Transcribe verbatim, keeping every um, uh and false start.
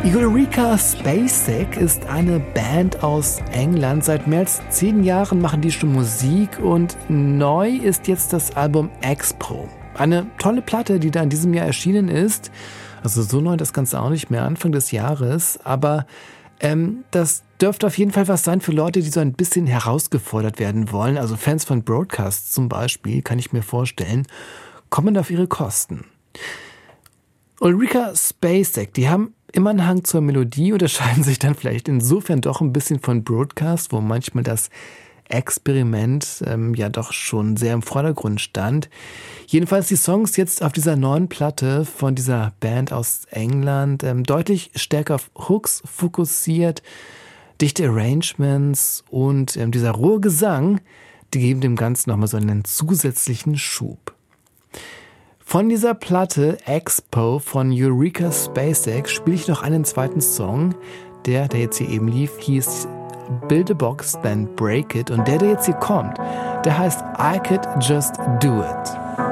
Eureka Spacek ist eine Band aus England. Seit mehr als zehn Jahren machen die schon Musik und neu ist jetzt das Album X-Pro. Eine tolle Platte, die da in diesem Jahr erschienen ist. Also so neu das Ganze auch nicht mehr, Anfang des Jahres. Aber ähm, das dürfte auf jeden Fall was sein für Leute, die so ein bisschen herausgefordert werden wollen. Also Fans von Broadcast zum Beispiel, kann ich mir vorstellen, kommen auf ihre Kosten. Eureka Spacek, die haben immer einen Hang zur Melodie, unterscheiden sich dann vielleicht insofern doch ein bisschen von Broadcast, wo manchmal das Experiment ähm, ja doch schon sehr im Vordergrund stand. Jedenfalls die Songs jetzt auf dieser neuen Platte von dieser Band aus England ähm, deutlich stärker auf Hooks fokussiert, dichte Arrangements und ähm, dieser rohe Gesang, die geben dem Ganzen nochmal so einen zusätzlichen Schub. Von dieser Platte X-Pro von Eureka Spacek spiele ich noch einen zweiten Song. Der, der jetzt hier eben lief, hieß Build a Box, Then Break It. Und der, der jetzt hier kommt, der heißt I Could Just Do It.